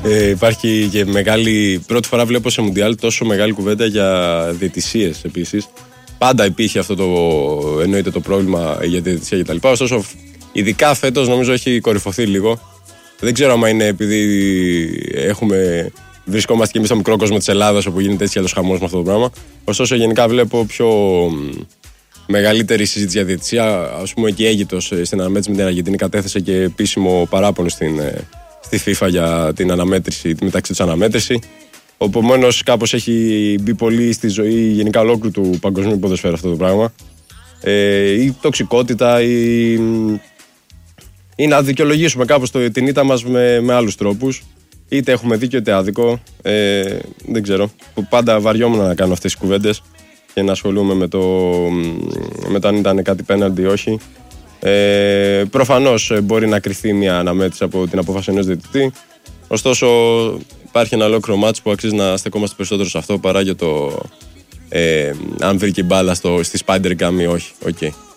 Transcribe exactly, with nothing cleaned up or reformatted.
Ε, υπάρχει και μεγάλη. Πρώτη φορά βλέπω σε Μουντιάλ τόσο μεγάλη κουβέντα για διαιτησίες επίσης. Πάντα υπήρχε αυτό το. Εννοείται το πρόβλημα για τη διαιτησία κτλ. Ωστόσο, ειδικά φέτος νομίζω έχει κορυφωθεί λίγο. Δεν ξέρω αν είναι επειδή έχουμε. Βρισκόμαστε και εμείς στο μικρό κόσμο της Ελλάδας όπου γίνεται έτσι άλλος χαμός με αυτό το πράγμα. Ωστόσο, γενικά βλέπω πιο μεγαλύτερη συζήτηση για διαιτησία. Ας πούμε και η Αίγυπτος στην αναμέτρηση με την Αργεντινή κατέθεσε και επίσημο παράπονο στην, στη FIFA για την αναμέτρηση, τη μεταξύ τους αναμέτρηση. Επομένως, κάπως έχει μπει πολύ στη ζωή γενικά ολόκληρου του παγκοσμίου ποδοσφαίρου αυτό το πράγμα. Ε, η τοξικότητα, η, ή να δικαιολογήσουμε κάπως το, την ήττα μας με, με άλλους τρόπους. Είτε έχουμε δίκιο είτε άδικο. Ε, δεν ξέρω. Πάντα βαριόμουν να κάνω αυτές τις κουβέντες και να ασχολούμαι με το, με το αν ήταν κάτι πέναντι ή όχι. Ε, προφανώς μπορεί να κρυθεί μια αναμέτρηση από την απόφαση ενός διαιτητή. Ωστόσο, υπάρχει ένα ολόκληρο μάτς που αξίζει να στεκόμαστε περισσότερο σε αυτό παρά για το ε, αν βρήκε μπάλα στο, στη Spider Cam ή όχι. Okay.